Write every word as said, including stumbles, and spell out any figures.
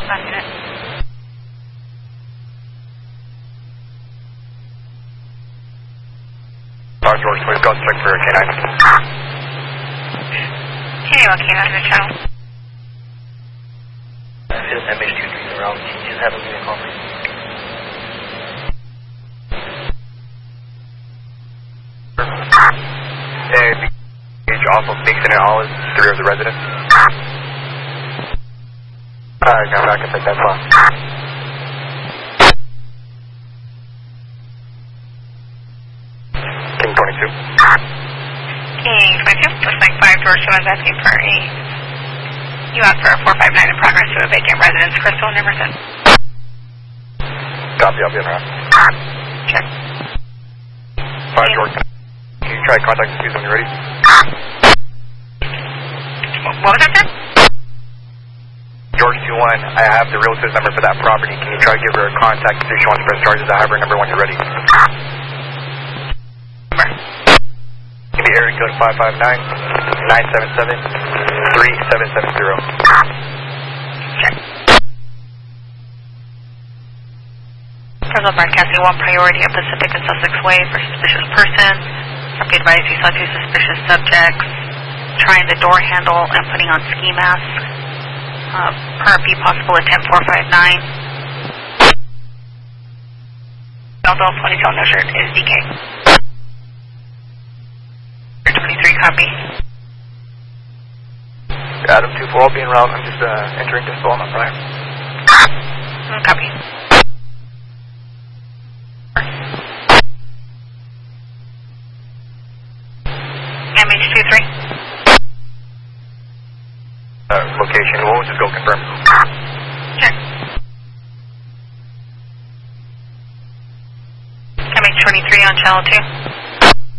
on unit. Bar George, please go check for K nine. K one, K nine, the channel. Is M H two three around? Can you have a minute call me? Hey, H off of Nixon and Hollis, three of the residents. Alright, I'm back at that spot. King twenty-two. King twenty-two, looks like five George was asking for a, you asked for a four five nine in progress to a vacant residence, Crystal and Emerson. Copy, I'll be on route. Check. five George, can you try contact Suze when you're ready? What was that, sir? George two one, I have the realtor's number for that property. Can you try to give her a contact if she wants to press charges? I have her number when you're ready. Number. Give me area code five five nine, nine seven seven, three seven seven zero. Check. Fresno broadcasting one priority at Pacific and Sussex Way for suspicious person. Be advised you saw two suspicious subjects trying the door handle and putting on ski masks. Uh, per P possible attempt four five nine. Although twenty-two no shirt is D K. twenty-three copy. Adam two four, I'll be en route. I'm just uh, entering this phone on Brian. Mm, copy. M H two three. Uh, location, we'll just go confirm. Check. M H twenty-three on channel two.